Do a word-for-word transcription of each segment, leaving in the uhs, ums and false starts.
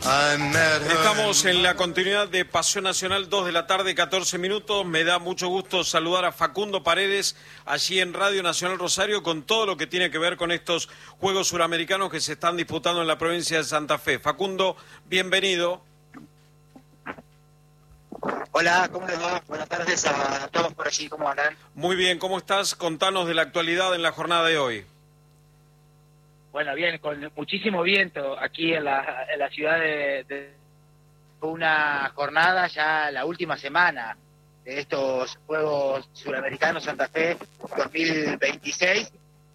Estamos en la continuidad de Pasión Nacional, dos de la tarde, catorce minutos. Me da mucho gusto saludar a Facundo Paredes, allí en Radio Nacional Rosario, con todo lo que tiene que ver con estos Juegos Suramericanos que se están disputando en la provincia de Santa Fe. Facundo, bienvenido. Hola, ¿cómo les va? Buenas tardes a todos por allí, ¿cómo andan? Muy bien, ¿cómo estás? Contanos de la actualidad en la jornada de hoy. Bueno, bien, con muchísimo viento aquí en la, en la ciudad de, de una jornada ya la última semana de estos Juegos Suramericanos Santa Fe dos mil veintiséis.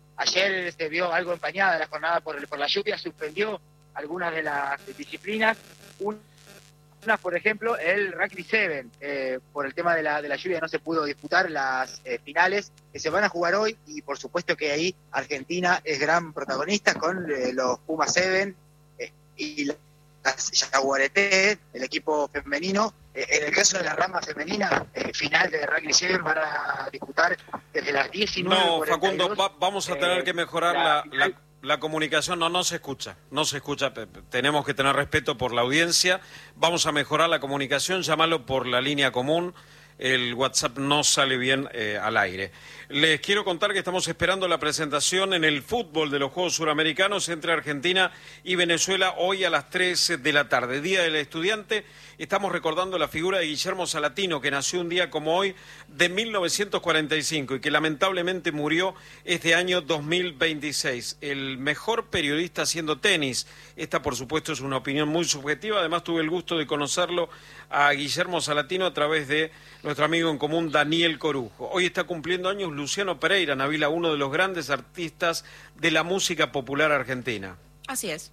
Ayer se vio algo empañada la jornada por, por la lluvia, suspendió algunas de las disciplinas. Un, Una, por ejemplo, el Rugby siete, eh, por el tema de la, de la lluvia no se pudo disputar las eh, finales que se van a jugar hoy, y por supuesto que ahí Argentina es gran protagonista con eh, los Puma siete eh, y las Jaguaretés, el equipo femenino. Eh, en el caso de la rama femenina, eh, final de Rugby siete van a disputar desde las diecinueve. No, Facundo, va, vamos a tener eh, que mejorar la... la, la... La comunicación no, no se escucha, no se escucha, tenemos que tener respeto por la audiencia, vamos a mejorar la comunicación, llámalo por la línea común, el WhatsApp no sale bien eh, al aire. Les quiero contar que estamos esperando la presentación en el fútbol de los Juegos Suramericanos entre Argentina y Venezuela hoy a las tres de la tarde, Día del Estudiante. Estamos recordando la figura de Guillermo Salatino, que nació un día como hoy de mil novecientos cuarenta y cinco y que lamentablemente murió este año dos mil veintiséis. El mejor periodista haciendo tenis. Esta, por supuesto, es una opinión muy subjetiva. Además, tuve el gusto de conocerlo a Guillermo Salatino a través de nuestro amigo en común Daniel Corujo. Hoy está cumpliendo años Luciano Pereira, Nabila, uno de los grandes artistas de la música popular argentina. Así es.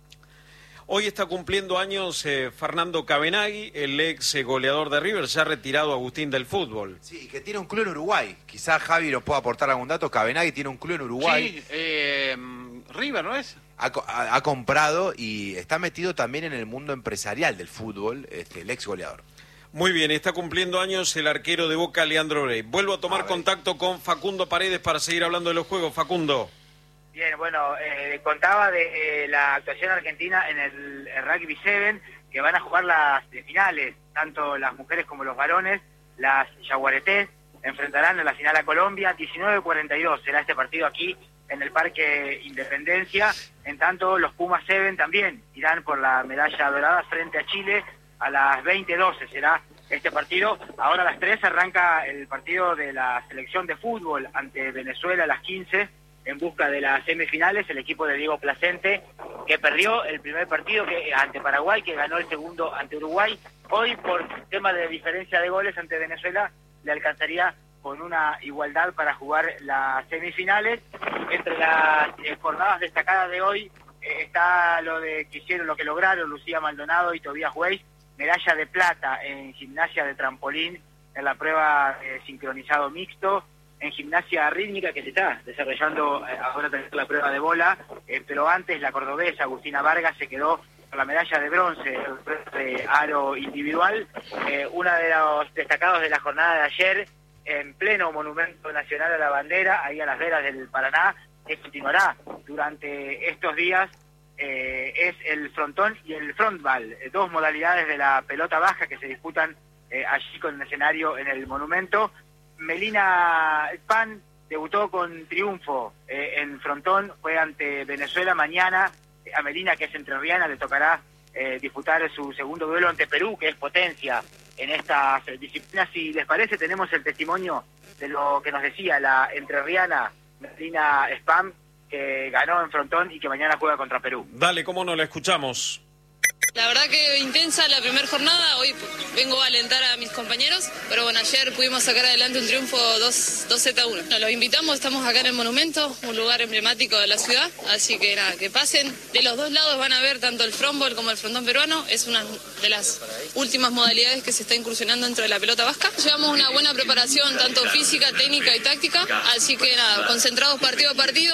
Hoy está cumpliendo años eh, Fernando Cabenagui, el ex eh, goleador de River, ya retirado Agustín del fútbol. Sí, que tiene un club en Uruguay. Quizás Javi nos pueda aportar algún dato. Cabenagui tiene un club en Uruguay. Sí, eh, River, ¿no es? Ha, ha, ha comprado y está metido también en el mundo empresarial del fútbol, este, el ex goleador. Muy bien, está cumpliendo años el arquero de Boca, Leandro Brey. Vuelvo a tomar a contacto con Facundo Paredes para seguir hablando de los juegos. Facundo. Bien, bueno, eh, contaba de eh, la actuación argentina en el, el Rugby siete, que van a jugar las eh, finales, tanto las mujeres como los varones. Las Jaguaretés enfrentarán en la final a Colombia, diecinueve cuarenta y dos será este partido aquí en el Parque Independencia. En tanto, los Pumas siete también irán por la medalla dorada frente a Chile a las veinte doce será este partido. Ahora a las tres arranca el partido de la selección de fútbol ante Venezuela a las quince, en busca de las semifinales, el equipo de Diego Placente, que perdió el primer partido que ante Paraguay, que ganó el segundo ante Uruguay. Hoy, por tema de diferencia de goles ante Venezuela, le alcanzaría con una igualdad para jugar las semifinales. Entre las eh, jornadas destacadas de hoy eh, está lo de que hicieron, lo que lograron Lucía Maldonado y Tobías Weiss, medalla de plata en gimnasia de trampolín en la prueba eh, sincronizado mixto. En gimnasia rítmica, que se está desarrollando eh, ahora también la prueba de bola, eh, pero antes la cordobesa Agustina Vargas se quedó con la medalla de bronce de aro individual. Eh, uno de los destacados de la jornada de ayer, en pleno Monumento Nacional a la Bandera, ahí a las veras del Paraná, que continuará durante estos días, eh, es el frontón y el frontball, eh, dos modalidades de la pelota baja que se disputan eh, allí con el escenario en el monumento. Melina Span debutó con triunfo eh, en frontón, fue ante Venezuela. Mañana eh, a Melina, que es entrerriana, le tocará eh, disputar su segundo duelo ante Perú, que es potencia en estas eh, disciplinas. Si les parece, tenemos el testimonio de lo que nos decía la entrerriana Melina Span, que ganó en frontón y que mañana juega contra Perú. Dale, cómo no, la escuchamos. La verdad que intensa la primera jornada, hoy vengo a alentar a mis compañeros, pero bueno, ayer pudimos sacar adelante un triunfo dos Z a uno. Los invitamos, estamos acá en el Monumento, un lugar emblemático de la ciudad, así que nada, que pasen. De los dos lados van a ver tanto el frontball como el frontón peruano, es una de las últimas modalidades que se está incursionando dentro de la pelota vasca. Llevamos una buena preparación, tanto física, técnica y táctica, así que nada, concentrados partido a partido.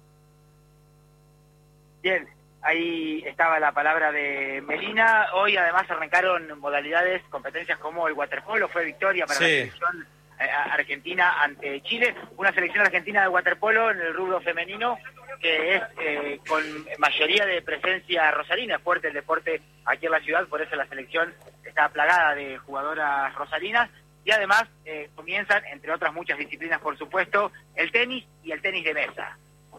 Bien. Ahí estaba la palabra de Melina. Hoy además arrancaron modalidades, competencias como el waterpolo, fue victoria para sí. la selección Argentina ante Chile, una selección argentina de waterpolo en el rubro femenino que es eh, con mayoría de presencia rosarina, es fuerte el deporte aquí en la ciudad, por eso la selección está plagada de jugadoras rosarinas, y además eh, comienzan, entre otras muchas disciplinas por supuesto, el tenis y el tenis de mesa.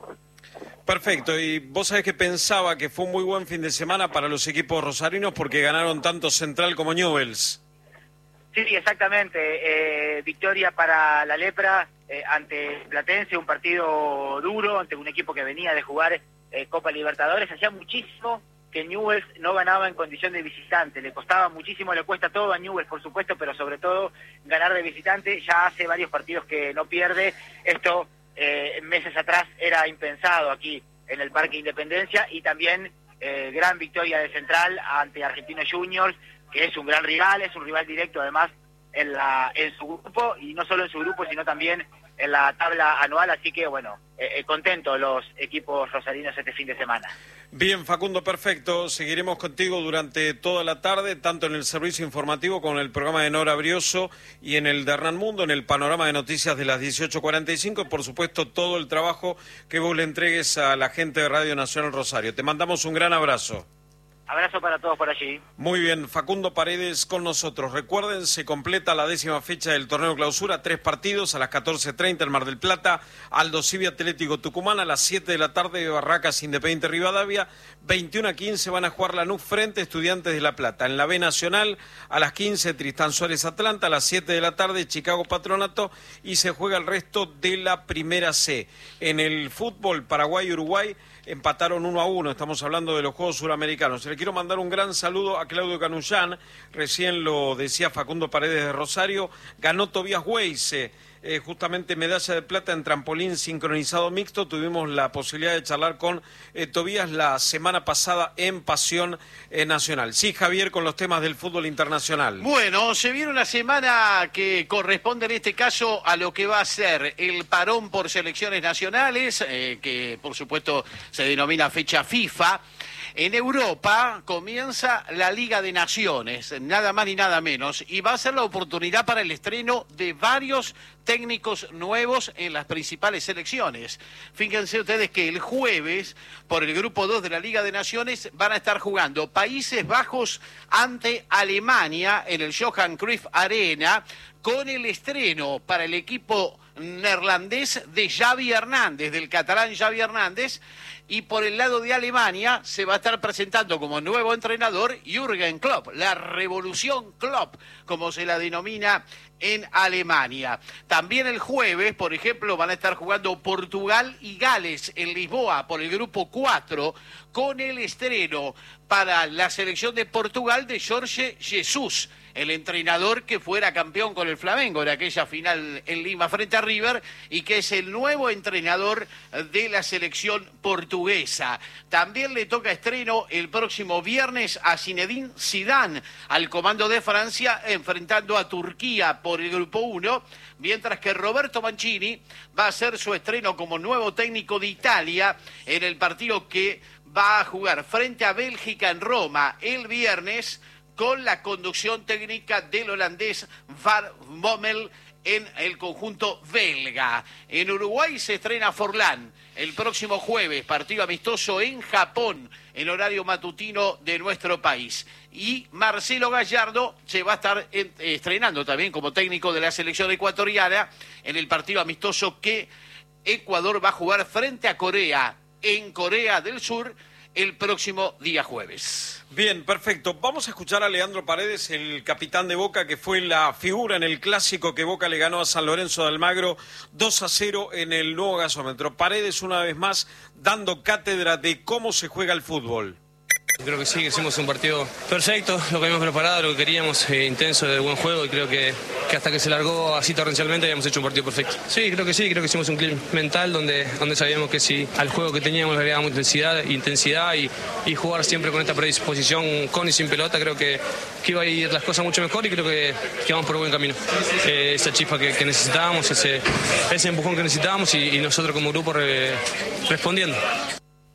Perfecto, y vos sabés que pensaba que fue un muy buen fin de semana para los equipos rosarinos porque ganaron tanto Central como Newell's. Sí, exactamente. Eh, victoria para la Lepra eh, ante Platense, un partido duro ante un equipo que venía de jugar eh, Copa Libertadores. Hacía muchísimo que Newell's no ganaba en condición de visitante. Le costaba muchísimo, le cuesta todo a Newell's, por supuesto, pero sobre todo ganar de visitante. Ya hace varios partidos que no pierde. Esto eh, meses atrás era impensado aquí en el Parque Independencia, y también eh, gran victoria de Central ante Argentinos Juniors, que es un gran rival, es un rival directo además en la en su grupo, y no solo en su grupo, sino también en la tabla anual, así que bueno, eh, contento los equipos rosarinos este fin de semana. Bien, Facundo, perfecto, seguiremos contigo durante toda la tarde, tanto en el servicio informativo como en el programa de Nora Brioso y en el de Hernán Mundo, en el panorama de noticias de las dieciocho cuarenta y cinco, y por supuesto todo el trabajo que vos le entregues a la gente de Radio Nacional Rosario. Te mandamos un gran abrazo. Abrazo para todos por allí. Muy bien, Facundo Paredes con nosotros. Recuerden, se completa la décima fecha del torneo clausura, tres partidos a las catorce treinta en Mar del Plata, Aldo Civi Atlético Tucumán, a las siete de la tarde Barracas Independiente Rivadavia, veintiuno a quince van a jugar Lanús frente a Estudiantes de La Plata. En la B Nacional, a las quince Tristán Suárez Atlanta, a las siete de la tarde Chicago Patronato, y se juega el resto de la Primera C. En el fútbol, Paraguay-Uruguay empataron uno a uno, estamos hablando de los Juegos Suramericanos. Le quiero mandar un gran saludo a Claudio Canullán, recién lo decía Facundo Paredes de Rosario, ganó Tobías Weisse, eh, justamente medalla de plata en trampolín sincronizado mixto. Tuvimos la posibilidad de charlar con eh, Tobías la semana pasada en Pasión eh, Nacional. Sí, Javier, con los temas del fútbol internacional. Bueno, se viene una semana que corresponde en este caso a lo que va a ser el parón por selecciones nacionales, eh, que por supuesto se denomina fecha FIFA. En Europa comienza la Liga de Naciones, nada más ni nada menos, y va a ser la oportunidad para el estreno de varios técnicos nuevos en las principales selecciones. Fíjense ustedes que el jueves, por el grupo dos de la Liga de Naciones, van a estar jugando Países Bajos ante Alemania en el Johan Cruyff Arena, con el estreno para el equipo neerlandés de Xavi Hernández, del catalán Xavi Hernández, y por el lado de Alemania se va a estar presentando como nuevo entrenador Jürgen Klopp, la revolución Klopp, como se la denomina en Alemania. También el jueves, por ejemplo, van a estar jugando Portugal y Gales en Lisboa por el grupo cuatro, con el estreno para la selección de Portugal de Jorge Jesus, el entrenador que fuera campeón con el Flamengo en aquella final en Lima frente a River, y que es el nuevo entrenador de la selección portuguesa. También le toca estreno el próximo viernes a Zinedine Zidane al comando de Francia, enfrentando a Turquía por el grupo uno, mientras que Roberto Mancini va a hacer su estreno como nuevo técnico de Italia en el partido que va a jugar frente a Bélgica en Roma el viernes, con la conducción técnica del holandés Van Bommel en el conjunto belga. En Uruguay se estrena Forlán el próximo jueves, partido amistoso en Japón, en horario matutino de nuestro país. Y Marcelo Gallardo se va a estar en, estrenando también como técnico de la selección ecuatoriana en el partido amistoso que Ecuador va a jugar frente a Corea, en Corea del Sur, el próximo día jueves. Bien, perfecto. Vamos a escuchar a Leandro Paredes, el capitán de Boca, que fue la figura en el clásico que Boca le ganó a San Lorenzo de Almagro dos a cero en el nuevo gasómetro. Paredes, una vez más, dando cátedra de cómo se juega el fútbol. Creo que sí, que hicimos un partido perfecto, lo que habíamos preparado, lo que queríamos, eh, intenso, de buen juego, y creo que, que hasta que se largó así torrencialmente habíamos hecho un partido perfecto. Sí, creo que sí, creo que hicimos un clip mental donde, donde sabíamos que si al juego que teníamos le agregábamos intensidad, intensidad y, y jugar siempre con esta predisposición con y sin pelota, creo que, que iba a ir las cosas mucho mejor, y creo que, que vamos por buen camino. Eh, esa chispa que, que necesitábamos, ese, ese empujón que necesitábamos, y, y nosotros como grupo re, respondiendo.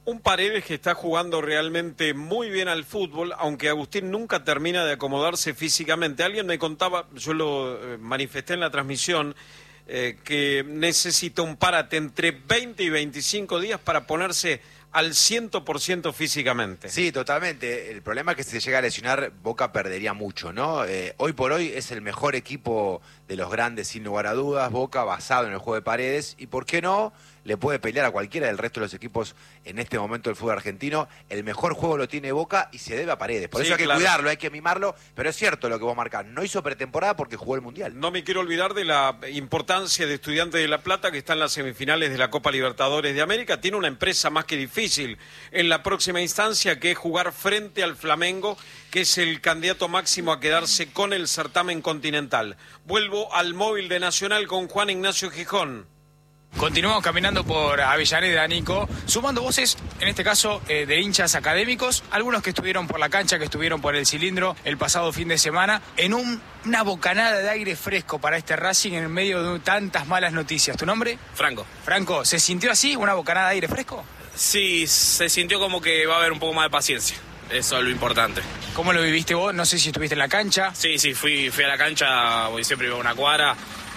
Un Paredes que está jugando realmente muy bien al fútbol, aunque Agustín nunca termina de acomodarse físicamente. Alguien me contaba, yo lo eh, manifesté en la transmisión, eh, que necesita un parate entre veinte y veinticinco días para ponerse al cien por ciento físicamente. Sí, totalmente. El problema es que si se llega a lesionar, Boca perdería mucho, ¿no? Eh, hoy por hoy es el mejor equipo de los grandes, sin lugar a dudas. Boca basado en el juego de Paredes. Y ¿por qué no? Le puede pelear a cualquiera del resto de los equipos en este momento del fútbol argentino. El mejor juego lo tiene Boca y se debe a Paredes. Por Sí, eso hay que claro. cuidarlo, hay que mimarlo. Pero es cierto lo que vos marcás. No hizo pretemporada porque jugó el Mundial. No me quiero olvidar de la importancia de Estudiantes de La Plata, que está en las semifinales de la Copa Libertadores de América. Tiene una empresa más que difícil en la próxima instancia, que es jugar frente al Flamengo, que es el candidato máximo a quedarse con el certamen continental. Vuelvo al móvil de Nacional con Juan Ignacio Gijón. Continuamos caminando por Avellaneda, Nico, sumando voces, en este caso, eh, de hinchas académicos, algunos que estuvieron por la cancha, que estuvieron por el cilindro el pasado fin de semana, en un, una bocanada de aire fresco para este Racing en medio de tantas malas noticias. ¿Tu nombre? Franco. Franco, ¿se sintió así, una bocanada de aire fresco? Sí, se sintió como que va a haber un poco más de paciencia. Eso es lo importante. ¿Cómo lo viviste vos? No sé si estuviste en la cancha. Sí, sí, fui, fui a la cancha, voy siempre iba a una cuadra.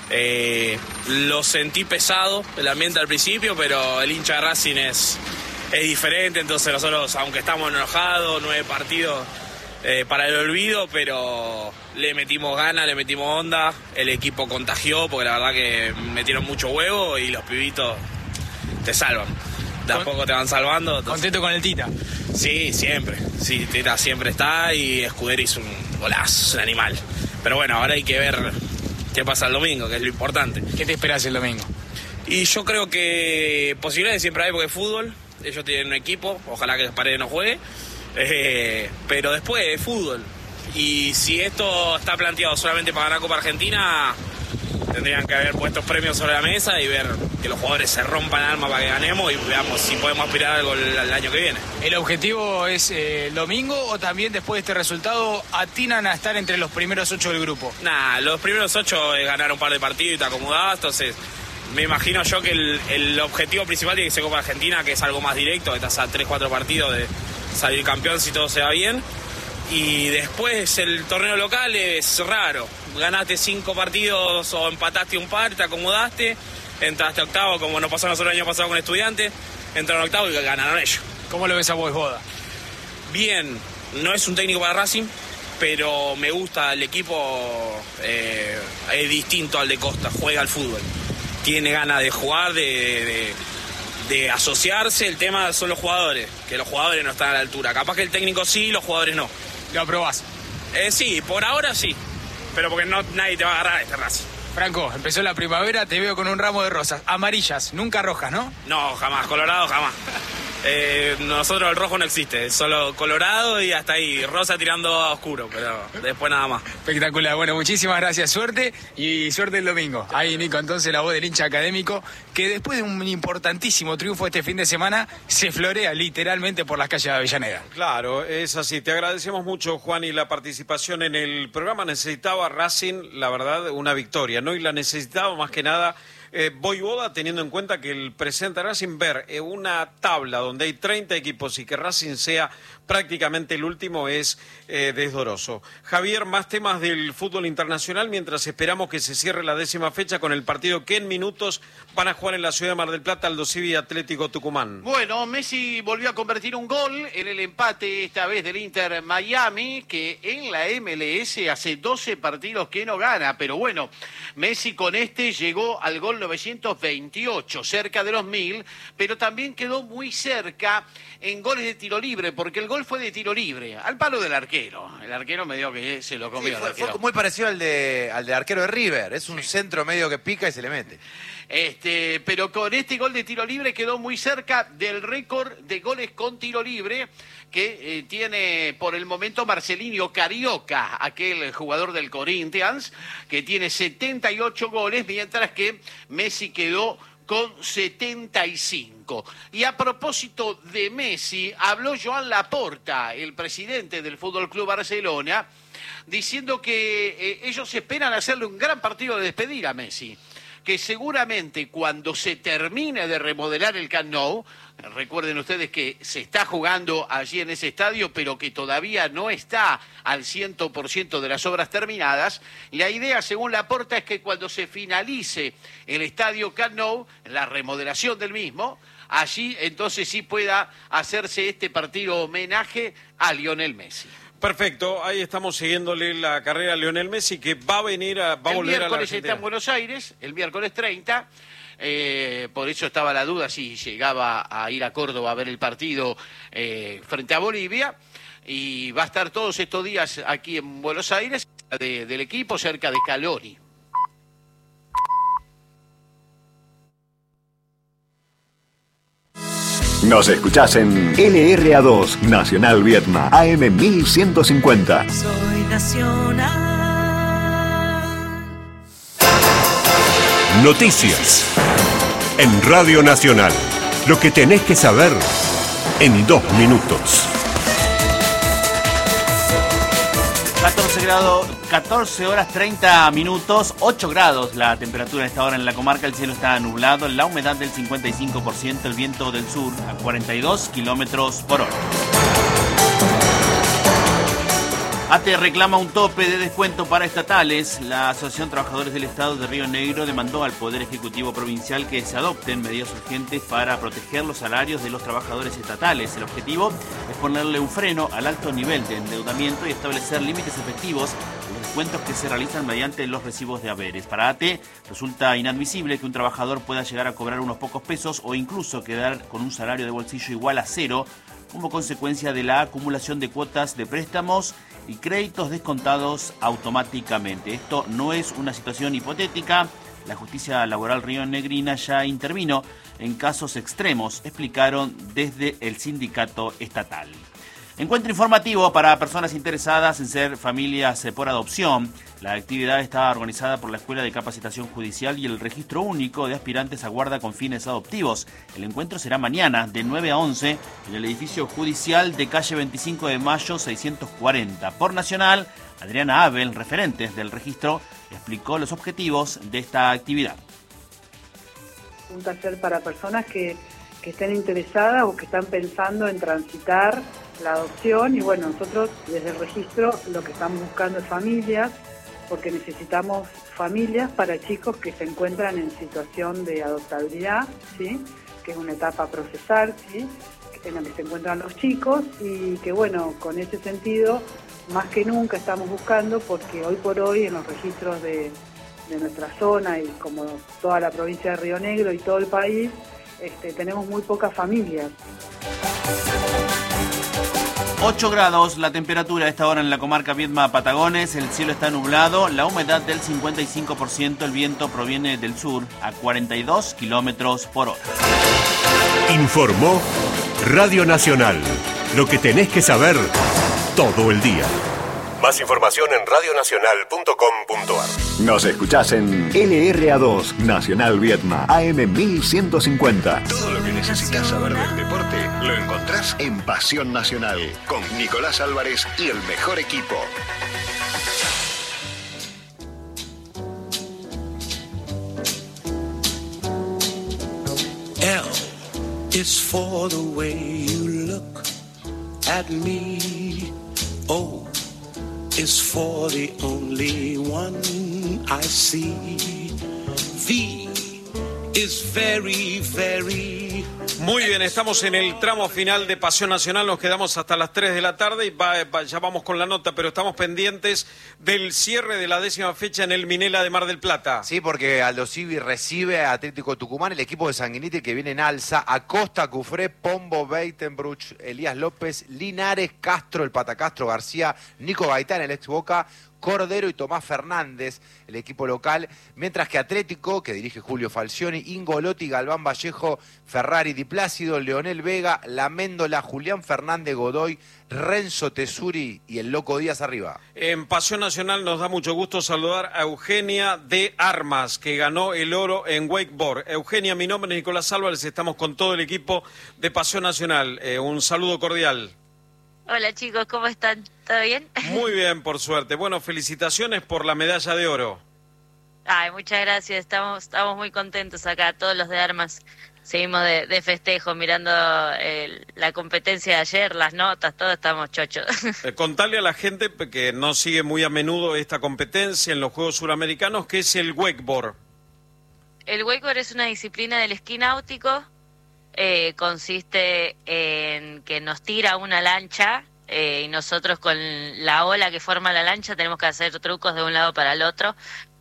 Eh, lo sentí pesado el ambiente al principio, pero el hincha de Racing es, es diferente, entonces nosotros, aunque estamos enojados, nueve partidos eh, para el olvido, pero le metimos ganas, le metimos onda, el equipo contagió, porque la verdad que metieron mucho huevo y los pibitos te salvan. De a poco te van salvando. Entonces... ¿Contento con el Tita? Sí, siempre. Sí, Tita siempre está y Escuderi es un golazo, es un animal. Pero bueno, ahora hay que ver qué pasa el domingo, que es lo importante. ¿Qué te esperas el domingo? Y yo creo que posibilidades siempre hay porque es fútbol. Ellos tienen un equipo, ojalá que Paredes no juegue. Eh, pero después es fútbol. Y si esto está planteado solamente para ganar Copa Argentina, tendrían que haber puesto premios sobre la mesa y ver que los jugadores se rompan el alma para que ganemos y veamos si podemos aspirar a algo el, el año que viene. ¿El objetivo es eh, el domingo o también después de este resultado atinan a estar entre los primeros ocho del grupo? Nah, los primeros ocho es ganar un par de partidos y te acomodás, entonces me imagino yo que el, el objetivo principal tiene que ser Copa Argentina, que es algo más directo, que estás a tres cuatro partidos de salir campeón si todo se va bien. Y después el torneo local es raro. Ganaste cinco partidos o empataste un par, te acomodaste, entraste a octavo, como nos pasó a nosotros el año pasado con Estudiantes, entraron a octavo y ganaron ellos. ¿Cómo lo ves a vos, Boda? Bien, no es un técnico para Racing, pero me gusta el equipo, eh, es distinto al de Costa, juega al fútbol. Tiene ganas de jugar, de, de, de asociarse, el tema son los jugadores, que los jugadores no están a la altura. Capaz que el técnico sí, los jugadores no. ¿Lo aprobás? Eh, sí, por ahora sí, pero porque no nadie te va a agarrar a este Racing. Franco, empezó la primavera, te veo con un ramo de rosas, amarillas, nunca rojas, ¿no? No, jamás, colorado jamás. Eh, nosotros el rojo no existe, es solo colorado y hasta ahí, rosa tirando a oscuro, pero después nada más. Espectacular, bueno, muchísimas gracias, suerte y suerte el domingo. Ahí, Nico, entonces la voz del hincha académico, que después de un importantísimo triunfo este fin de semana, se florea literalmente por las calles de Avellaneda. Claro, es así. Te agradecemos mucho, Juan, y la participación en el programa. Necesitaba Racing, la verdad, una victoria, ¿no? Y la necesitaba más que nada eh, Voivoda, teniendo en cuenta que el presidente Racing ver eh, una tabla donde hay treinta equipos y que Racing sea prácticamente el último es eh, desdoroso. Javier, más temas del fútbol internacional mientras esperamos que se cierre la décima fecha con el partido que en minutos van a jugar en la ciudad de Mar del Plata, Aldo Civi y Atlético Tucumán. Bueno, Messi volvió a convertir un gol en el empate, esta vez del Inter Miami, que en la M L S hace doce partidos que no gana, pero bueno, Messi con este llegó al gol novecientos veintiocho, cerca de los mil, pero también quedó muy cerca en goles de tiro libre, porque el gol fue de tiro libre, al palo del arquero. El arquero medio que se lo comió. Sí, fue, el arquero. fue muy parecido al de al del arquero de River, es un sí. centro medio que pica y se le mete. Este, pero con este gol de tiro libre quedó muy cerca del récord de goles con tiro libre que eh, tiene por el momento Marcelinho Carioca, aquel jugador del Corinthians, que tiene setenta y ocho goles, mientras que Messi quedó con setenta y cinco. Y a propósito de Messi, habló Joan Laporta, el presidente del Fútbol Club Barcelona, diciendo que eh, ellos esperan hacerle un gran partido de despedida a Messi. que seguramente cuando se termine de remodelar el Camp Nou, recuerden ustedes que se está jugando allí en ese estadio, pero que todavía no está al cien por ciento de las obras terminadas. La idea, según Laporta, es que cuando se finalice el estadio Camp Nou, la remodelación del mismo, allí entonces sí pueda hacerse este partido homenaje a Lionel Messi. Perfecto, ahí estamos siguiéndole la carrera a Lionel Messi, que va a venir a, va a volver a la Argentina. El miércoles está en Buenos Aires, el miércoles treinta. Eh, por eso estaba la duda si llegaba a ir a Córdoba a ver el partido eh, frente a Bolivia, y va a estar todos estos días aquí en Buenos Aires de, del equipo, cerca de Scaloni. Nos escuchás en L R A dos, Nacional Viedma, A M mil ciento cincuenta. Soy Nacional. Noticias en Radio Nacional. Lo que tenés que saber en dos minutos. catorce grados, catorce horas treinta minutos, ocho grados la temperatura a esta hora en la comarca. El cielo está nublado, la humedad del cincuenta y cinco por ciento, el viento del sur a cuarenta y dos kilómetros por hora. A T E reclama un tope de descuento para estatales. La Asociación Trabajadores del Estado de Río Negro demandó al Poder Ejecutivo Provincial que se adopten medidas urgentes para proteger los salarios de los trabajadores estatales. El objetivo es ponerle un freno al alto nivel de endeudamiento y establecer límites efectivos a los descuentos que se realizan mediante los recibos de haberes. Para A T E resulta inadmisible que un trabajador pueda llegar a cobrar unos pocos pesos o incluso quedar con un salario de bolsillo igual a cero como consecuencia de la acumulación de cuotas de préstamos y créditos descontados automáticamente. Esto no es una situación hipotética. La justicia laboral rionegrina ya intervino en casos extremos, explicaron desde el sindicato estatal. Encuentro informativo para personas interesadas en ser familias por adopción. La actividad está organizada por la Escuela de Capacitación Judicial y el Registro Único de Aspirantes a Guarda con Fines Adoptivos. El encuentro será mañana de nueve a once en el edificio judicial de calle veinticinco de mayo seiscientos cuarenta. Por Nacional, Adriana Abel, referente del registro, explicó los objetivos de esta actividad. Un taller para personas que, que estén interesadas o que están pensando en transitar la adopción, y bueno, nosotros desde el registro lo que estamos buscando es familias, porque necesitamos familias para chicos que se encuentran en situación de adoptabilidad, ¿sí? Que es una etapa a procesar, ¿sí? En la que se encuentran los chicos, y que bueno, con ese sentido, más que nunca estamos buscando, porque hoy por hoy en los registros de, de nuestra zona y como toda la provincia de Río Negro y todo el país, este, tenemos muy pocas familias. ocho grados la temperatura a esta hora en la comarca Viedma Patagones, el cielo está nublado, la humedad del cincuenta y cinco por ciento, el viento proviene del sur a cuarenta y dos kilómetros por hora. Informó Radio Nacional. Lo que tenés que saber todo el día. Más información en radio nacional punto com punto a r. Nos escuchás en L R A dos, Nacional Viedma, A M mil ciento cincuenta. Todo lo que necesitas saber del deporte lo encontrás en Pasión Nacional con Nicolás Álvarez y el mejor equipo. L is for the way you look at me. O is for the only one I see. V is very, very... Muy bien, estamos en el tramo final de Pasión Nacional, nos quedamos hasta las tres de la tarde y va, va, ya vamos con la nota, pero estamos pendientes del cierre de la décima fecha en el Minela de Mar del Plata. Sí, porque Aldo Civi recibe a Atlético Tucumán, el equipo de Sanguinetti que viene en alza, Acosta, Cufré, Pombo, Beitenbruch, Elías López, Linares, Castro, el Patacastro, García, Nico Gaitán, el ex Boca, Cordero y Tomás Fernández, el equipo local, mientras que Atlético, que dirige Julio Falcioni, Ingolotti, Galván Vallejo, Ferrari, Di Plácido, Leonel Vega, Laméndola, Julián Fernández Godoy, Renzo Tesuri y el Loco Díaz arriba. En Pasión Nacional nos da mucho gusto saludar a Eugenia de Armas, que ganó el oro en wakeboard. Eugenia, mi nombre es Nicolás Álvarez, estamos con todo el equipo de Pasión Nacional. Eh, un saludo cordial. Hola chicos, ¿cómo están? ¿Todo bien? Muy bien, por suerte. Bueno, felicitaciones por la medalla de oro. Ay, muchas gracias, estamos, estamos muy contentos acá, todos los de Armas. Seguimos de, de festejo, mirando el, la competencia de ayer, las notas, todos estamos chochos. Eh, contarle a la gente que no sigue muy a menudo esta competencia en los Juegos Suramericanos, que es el wakeboard. El wakeboard es una disciplina del esquí náutico, eh, consiste en que nos tira una lancha eh, y nosotros con la ola que forma la lancha tenemos que hacer trucos de un lado para el otro,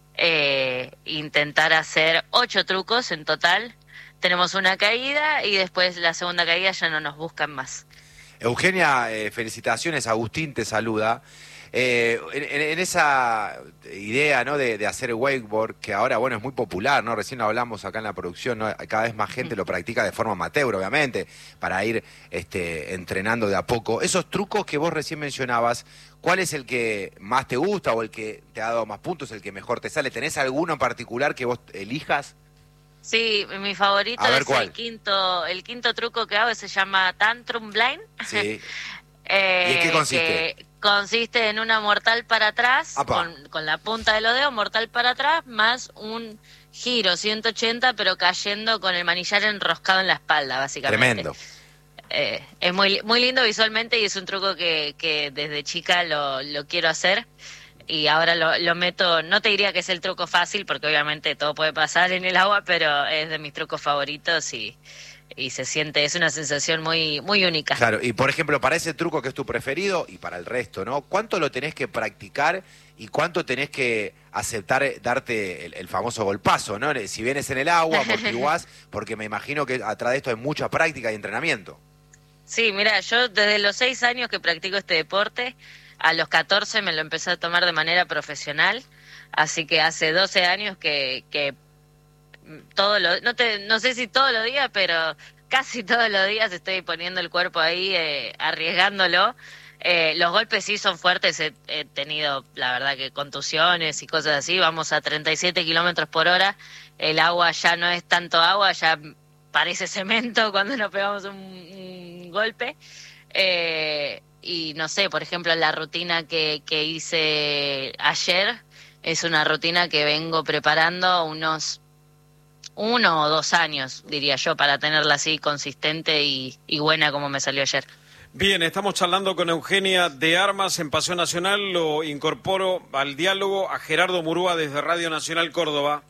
eh, intentar hacer ocho trucos en total. Tenemos una caída y después la segunda caída ya no nos buscan más. Eugenia, eh, felicitaciones, Agustín te saluda. Eh, en, en esa idea, ¿no?, de, de hacer wakeboard, que ahora, bueno, es muy popular, ¿no? Recién lo hablamos acá en la producción, ¿no? Cada vez más gente lo practica de forma amateur, obviamente, para ir este, entrenando de a poco. Esos trucos que vos recién mencionabas, ¿cuál es el que más te gusta o el que te ha dado más puntos, el que mejor te sale? ¿Tenés alguno en particular que vos elijas? Sí, mi favorito A ver, es ¿cuál? el quinto, el quinto truco que hago, se llama Tantrum Blind. Sí. eh, ¿Y en qué consiste? Que consiste en una mortal para atrás, con, con la punta de los dedos, mortal para atrás, más un giro ciento ochenta, pero cayendo con el manillar enroscado en la espalda, básicamente. Tremendo. Eh, es muy muy lindo visualmente y es un truco que, que desde chica lo, lo quiero hacer. Y ahora lo, lo meto, no te diría que es el truco fácil, porque obviamente todo puede pasar en el agua, pero es de mis trucos favoritos y, y se siente, es una sensación muy muy única. Claro, y por ejemplo, para ese truco que es tu preferido y para el resto, ¿no? ¿Cuánto lo tenés que practicar y cuánto tenés que aceptar darte el, el famoso golpazo, ¿no? Si vienes en el agua, amortiguás, porque me imagino que atrás de esto hay mucha práctica y entrenamiento. Sí, mira, yo desde los seis años que practico este deporte, a los catorce me lo empecé a tomar de manera profesional, así que hace doce años que, que todo lo, no, te, no sé si todos los días, pero casi todos los días estoy poniendo el cuerpo ahí, eh, arriesgándolo. Eh, los golpes sí son fuertes, he, he tenido la verdad que contusiones y cosas así, vamos a treinta y siete kilómetros por hora, el agua ya no es tanto agua, ya parece cemento cuando nos pegamos un, un golpe. Eh, y no sé, por ejemplo, la rutina que, que hice ayer es una rutina que vengo preparando unos uno o dos años, diría yo, para tenerla así consistente y, y buena como me salió ayer. Bien, estamos charlando con Eugenia de Armas en Paseo Nacional. Lo incorporo al diálogo a Gerardo Murúa desde Radio Nacional Córdoba.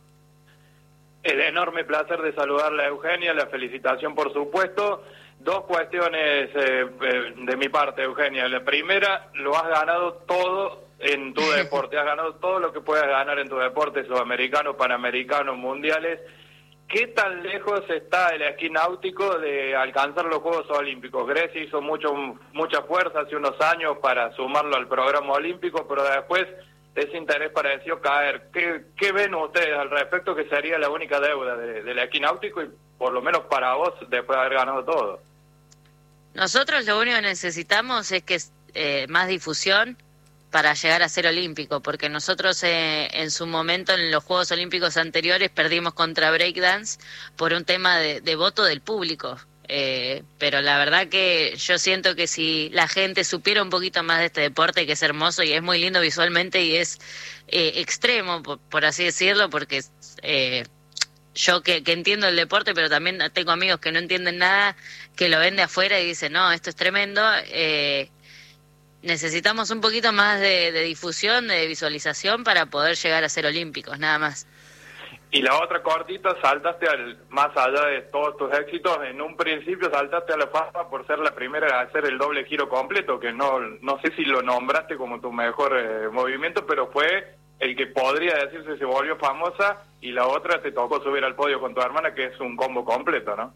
El enorme placer de saludarla, Eugenia, la felicitación por supuesto. Dos cuestiones eh, de mi parte, Eugenia. La primera, lo has ganado todo en tu deporte, has ganado todo lo que puedas ganar en tu deporte, sudamericano, panamericano, mundiales. ¿Qué tan lejos está el esquí náutico de alcanzar los Juegos Olímpicos? Grecia hizo mucho, mucha fuerza hace unos años para sumarlo al programa olímpico, pero después ese interés pareció caer. ¿Qué, qué ven ustedes al respecto que sería la única deuda de, del esquí náutico y por lo menos para vos después de haber ganado todo? Nosotros lo único que necesitamos es que eh, más difusión para llegar a ser olímpico, porque nosotros eh, en su momento en los Juegos Olímpicos anteriores perdimos contra breakdance por un tema de, de voto del público, eh, pero la verdad que yo siento que si la gente supiera un poquito más de este deporte, que es hermoso y es muy lindo visualmente y es eh, extremo, por, por así decirlo, porque eh, yo que, que entiendo el deporte, pero también tengo amigos que no entienden nada, que lo ven de afuera y dicen, no, esto es tremendo. Eh, necesitamos un poquito más de, de difusión, de visualización para poder llegar a ser olímpicos, nada más. Y la otra cortita, saltaste al, más allá de todos tus éxitos, en un principio saltaste a la fama por ser la primera a hacer el doble giro completo, que no, no sé si lo nombraste como tu mejor eh, movimiento, pero fue el que podría decirse se volvió famosa, y la otra te tocó subir al podio con tu hermana, que es un combo completo, ¿no?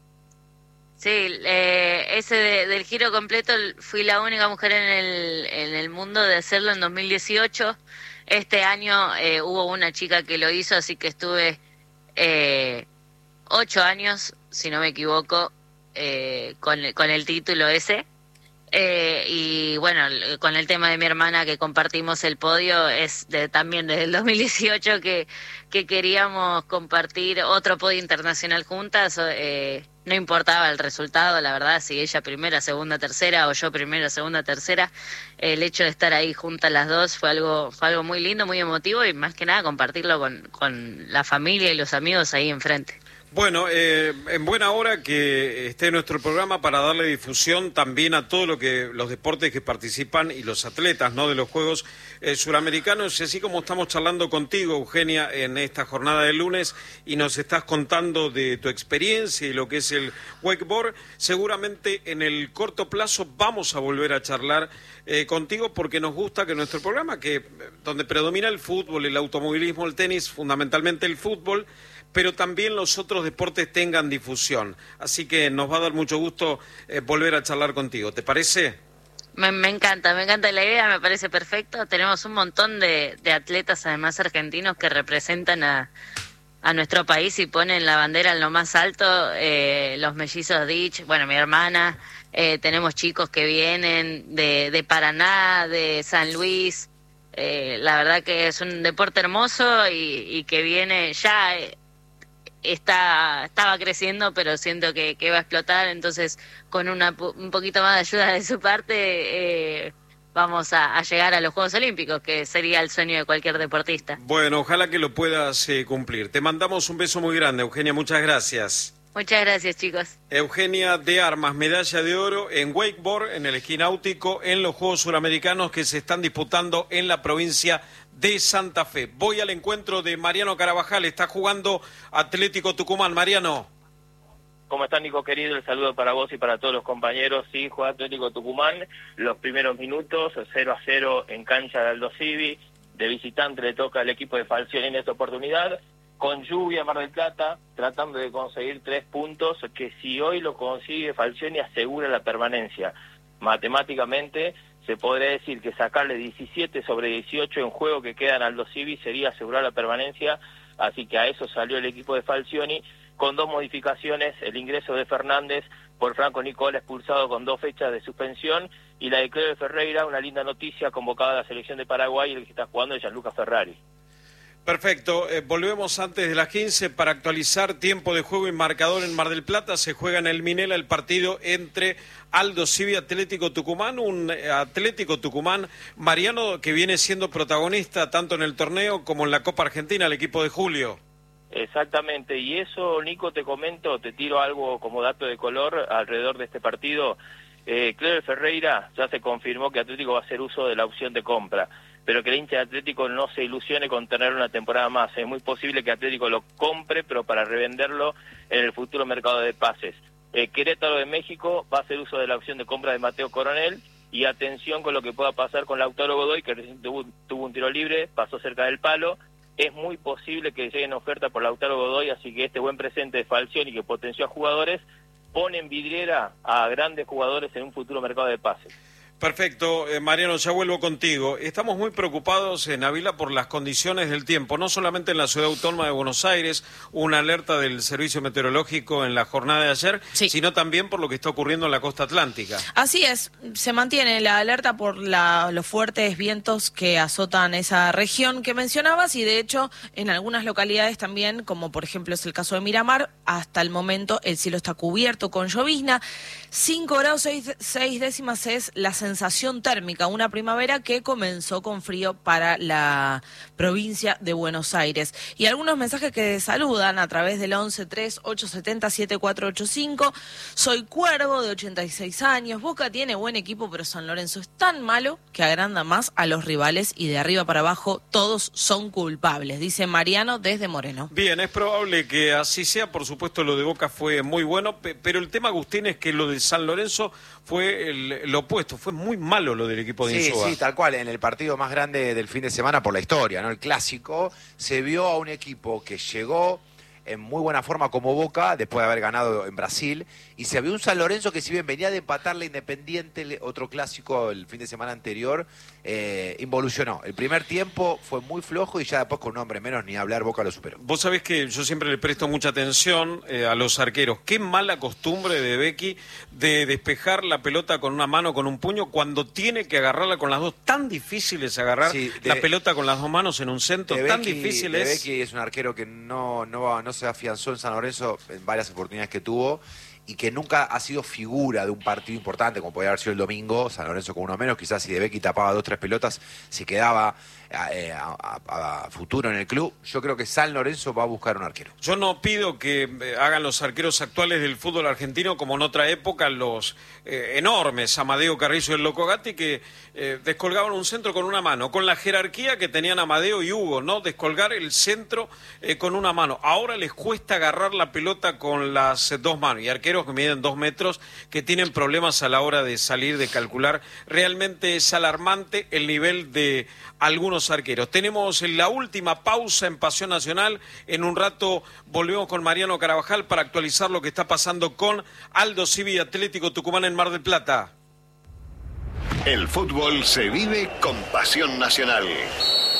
Sí, eh, ese de, del giro completo fui la única mujer en el, en el mundo de hacerlo en dos mil dieciocho. Este año eh, hubo una chica que lo hizo, así que estuve eh, ocho años, si no me equivoco, eh, con, con el título ese. Eh, y bueno, con el tema de mi hermana que compartimos el podio, es de, también desde el dos mil dieciocho que, que queríamos compartir otro podio internacional juntas. Eh, no importaba el resultado, la verdad, si ella primera, segunda, tercera o yo primera, segunda, tercera, el hecho de estar ahí juntas las dos fue algo fue algo muy lindo, muy emotivo y más que nada compartirlo con, con la familia y los amigos ahí enfrente. Bueno, eh, en buena hora que esté nuestro programa para darle difusión también a todo lo que los deportes que participan y los atletas, ¿no?, de los Juegos eh, Suramericanos. Y así como estamos charlando contigo, Eugenia, en esta jornada de lunes y nos estás contando de tu experiencia y lo que es el wakeboard, seguramente en el corto plazo vamos a volver a charlar eh, contigo porque nos gusta que nuestro programa, que donde predomina el fútbol, el automovilismo, el tenis, fundamentalmente el fútbol, pero también los otros deportes tengan difusión. Así que nos va a dar mucho gusto eh, volver a charlar contigo. ¿Te parece? Me, me encanta, me encanta la idea, me parece perfecto. Tenemos un montón de, de atletas, además argentinos, que representan a, a nuestro país y ponen la bandera en lo más alto. Eh, los mellizos Ditch, bueno, mi hermana, eh, tenemos chicos que vienen de, de Paraná, de San Luis. Eh, la verdad que es un deporte hermoso y, y que viene ya... Eh, Está, estaba creciendo, pero siento que, que va a explotar, entonces con una, un poquito más de ayuda de su parte eh, vamos a, a llegar a los Juegos Olímpicos, que sería el sueño de cualquier deportista. Bueno, ojalá que lo puedas eh, cumplir. Te mandamos un beso muy grande, Eugenia, muchas gracias. Muchas gracias, chicos. Eugenia de Armas, medalla de oro en wakeboard, en el esquí náutico, en los Juegos Suramericanos que se están disputando en la provincia de Santa Fe. Voy al encuentro de Mariano Carabajal, está jugando Atlético Tucumán. Mariano. ¿Cómo estás, Nico, querido? El saludo para vos y para todos los compañeros. Sí, juega Atlético Tucumán, los primeros minutos, cero a cero en cancha de Aldo Civi. De visitante le toca al equipo de Falcioni en esta oportunidad. Con lluvia, Mar del Plata, tratando de conseguir tres puntos, que si hoy lo consigue Falcioni asegura la permanencia. Matemáticamente se podría decir que sacarle diecisiete sobre dieciocho en juego que quedan al Aldo Civi sería asegurar la permanencia, así que a eso salió el equipo de Falcioni, con dos modificaciones, el ingreso de Fernández por Franco Nicola, expulsado con dos fechas de suspensión, y la de Cleber Ferreira, una linda noticia, convocada a la selección de Paraguay, el que está jugando es Gianluca Ferrari. Perfecto, eh, volvemos antes de las quince para actualizar tiempo de juego y marcador en Mar del Plata. Se juega en el Minela el partido entre Aldo Civi y Atlético Tucumán, un eh, Atlético Tucumán, Mariano, que viene siendo protagonista tanto en el torneo como en la Copa Argentina, el equipo de Julio. Exactamente, y eso, Nico, te comento, te tiro algo como dato de color alrededor de este partido. Eh, Cleber Ferreira ya se confirmó que Atlético va a hacer uso de la opción de compra, pero que el hincha de Atlético no se ilusione con tener una temporada más. Es muy posible que Atlético lo compre, pero para revenderlo en el futuro mercado de pases. Eh, Querétaro de México va a hacer uso de la opción de compra de Mateo Coronel, y atención con lo que pueda pasar con Lautaro Godoy, que recién tuvo, tuvo un tiro libre, pasó cerca del palo. Es muy posible que lleguen ofertas por Lautaro Godoy, así que este buen presente de Falcioni, que potenció a jugadores, pone en vidriera a grandes jugadores en un futuro mercado de pases. Perfecto, eh, Mariano, ya vuelvo contigo. Estamos muy preocupados en Ávila por las condiciones del tiempo, no solamente en la ciudad autónoma de Buenos Aires, una alerta del Servicio Meteorológico en la jornada de ayer, sí, sino también por lo que está ocurriendo en la costa atlántica. Así es, se mantiene la alerta por la, los fuertes vientos que azotan esa región que mencionabas, y de hecho en algunas localidades también, como por ejemplo es el caso de Miramar, hasta el momento el cielo está cubierto con llovizna. cinco grados seis décimas es la sensación sensación térmica, una primavera que comenzó con frío para la provincia de Buenos Aires. Y algunos mensajes que saludan a través del once tres ocho siete cero siete cuatro ocho cinco. Soy Cuervo, de ochenta y seis años. Boca tiene buen equipo, pero San Lorenzo es tan malo que agranda más a los rivales y de arriba para abajo todos son culpables, dice Mariano desde Moreno. Bien, es probable que así sea. Por supuesto, lo de Boca fue muy bueno, pero el tema, Agustín, es que lo de San Lorenzo fue el, lo opuesto, fue muy malo lo del equipo de Insúa. Sí, sí, tal cual, en el partido más grande del fin de semana por la historia, ¿no? El clásico, se vio a un equipo que llegó en muy buena forma como Boca, después de haber ganado en Brasil, y se vio un San Lorenzo que, si bien venía de empatar la Independiente, otro clásico el fin de semana anterior, eh, involucionó. El primer tiempo fue muy flojo y ya después, con un hombre menos, ni hablar, Boca lo superó. Vos sabés que yo siempre le presto mucha atención eh, a los arqueros. Qué mala costumbre de Becky de despejar la pelota con una mano, con un puño, cuando tiene que agarrarla con las dos. Tan difícil es agarrar sí, de, la pelota con las dos manos en un centro, de tan Becky, difícil de es. Becky es un arquero que no, no, no se afianzó en San Lorenzo en varias oportunidades que tuvo, y que nunca ha sido figura de un partido importante, como podía haber sido el domingo, San Lorenzo con uno menos, quizás si De Becchi tapaba dos, tres pelotas, se quedaba eh, a, a, a futuro en el club. Yo creo que San Lorenzo va a buscar un arquero. Yo no pido que eh, hagan los arqueros actuales del fútbol argentino como en otra época los eh, enormes Amadeo Carrillo y el Loco Gatti, que eh, descolgaban un centro con una mano, con la jerarquía que tenían Amadeo y Hugo, ¿no? Descolgar el centro eh, con una mano. Ahora les cuesta agarrar la pelota con las eh, dos manos, y arqueros que miden dos metros que tienen problemas a la hora de salir, de calcular. Realmente es alarmante el nivel de algunos arqueros. Tenemos la última pausa en Pasión Nacional. En un rato volvemos con Mariano Carabajal para actualizar lo que está pasando con Aldo Civi Atlético Tucumán en Mar del Plata. El fútbol se vive con Pasión Nacional.